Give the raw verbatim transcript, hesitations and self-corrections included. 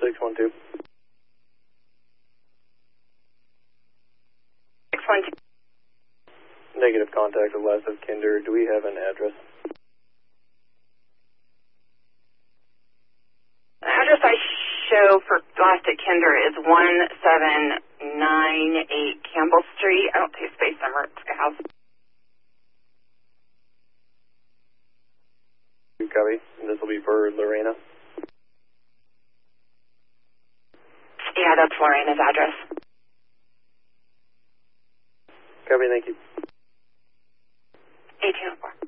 six one two. six one two. Negative contact with last of Kinder. Do we have an address? The address I show for last at Kinder is one seven nine eight Campbell Street. I don't see a space number. It's a house. Copy. And this will be for Lorena. Yeah, that's Lorena's address. Copy, thank you. eighteen oh four.